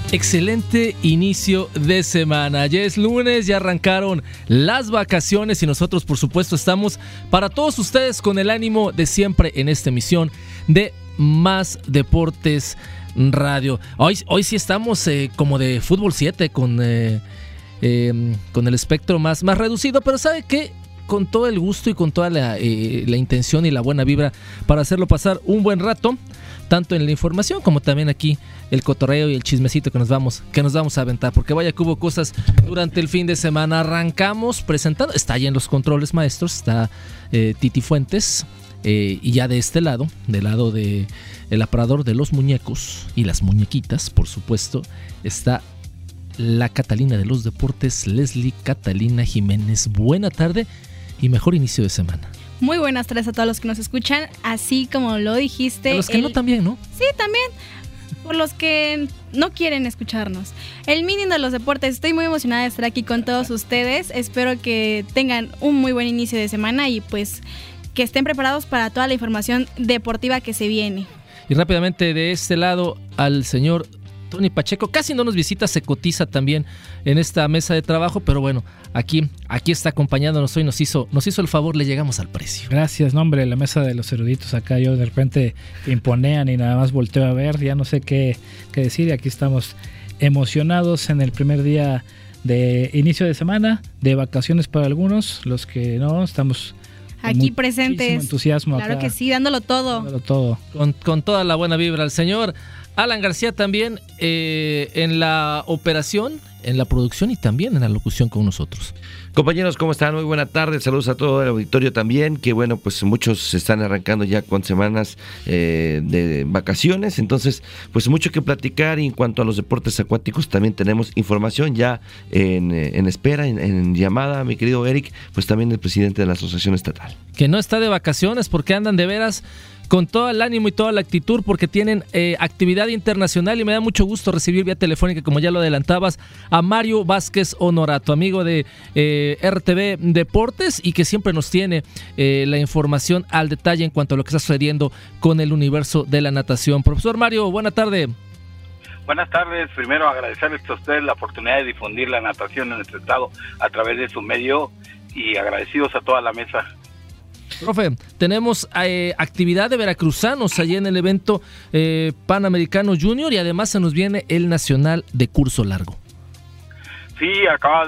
Excelente inicio de semana. Ya es lunes, ya arrancaron las vacaciones y nosotros, por supuesto, estamos para todos ustedes con el ánimo de siempre en esta emisión de Más Deportes Radio. Hoy sí estamos como de Fútbol 7 con el espectro más reducido, pero ¿sabe qué? Con todo el gusto y con toda la intención y la buena vibra para hacerlo pasar un buen rato, tanto en la información como también aquí el cotorreo y el chismecito que nos vamos a aventar, porque vaya que hubo cosas durante el fin de semana. Arrancamos presentando, está ahí en los controles maestros, está Titi Fuentes, y ya de este lado, del lado de el aparador de los muñecos y las muñequitas, por supuesto, está la Catalina de los deportes, Leslie Catalina Jiménez. Buena tarde y mejor inicio de semana. Muy buenas tardes a todos los que nos escuchan, así como lo dijiste. A los que no también, ¿no? Sí, también. Por los que no quieren escucharnos. El Mínimo de los Deportes, estoy muy emocionada de estar aquí con todos ustedes. Espero que tengan un muy buen inicio de semana y pues que estén preparados para toda la información deportiva que se viene. Y rápidamente de este lado al señor Tony Pacheco, casi no nos visita, se cotiza también en esta mesa de trabajo, pero bueno, aquí está acompañándonos hoy, nos hizo el favor, le llegamos al precio. Gracias, no hombre, la mesa de los eruditos acá, yo de repente imponean y nada más volteo a ver, ya no sé qué decir, y aquí estamos emocionados en el primer día de inicio de semana, de vacaciones para algunos, los que no, estamos aquí presentes, entusiasmo claro acá. Que sí, dándolo todo. Con toda la buena vibra al señor Alan García también en la operación, en la producción y también en la locución con nosotros. Compañeros, ¿cómo están? Muy buena tarde, saludos a todo el auditorio también, que bueno, pues muchos se están arrancando ya con semanas de vacaciones, entonces pues mucho que platicar, y en cuanto a los deportes acuáticos también tenemos información ya en espera, en llamada, mi querido Eric, pues también el presidente de la Asociación Estatal. Que no está de vacaciones porque andan de veras con todo el ánimo y toda la actitud, porque tienen actividad internacional, y me da mucho gusto recibir vía telefónica, como ya lo adelantabas, a Mario Vázquez Honorato, amigo de RTV Deportes, y que siempre nos tiene la información al detalle en cuanto a lo que está sucediendo con el universo de la natación. Profesor Mario, buena tarde. Buenas tardes. Primero agradecerles a ustedes la oportunidad de difundir la natación en nuestro estado a través de su medio, y agradecidos a toda la mesa. Profe, tenemos actividad de veracruzanos allí en el evento Panamericano Junior, y además se nos viene el Nacional de Curso Largo. Sí, acaba